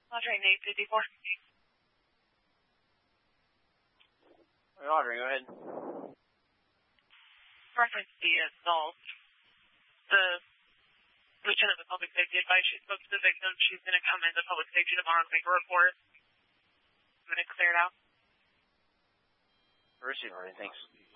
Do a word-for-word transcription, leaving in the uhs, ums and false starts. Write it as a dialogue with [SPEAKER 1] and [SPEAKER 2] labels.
[SPEAKER 1] Audrey, eight fifty-four.
[SPEAKER 2] Audrey, go ahead.
[SPEAKER 1] Reference the assault. The lieutenant of public safety advice, she spoke to the victim. She's going to come into public safety tomorrow and make a report. I'm going to clear it out.
[SPEAKER 2] Receiver, thanks.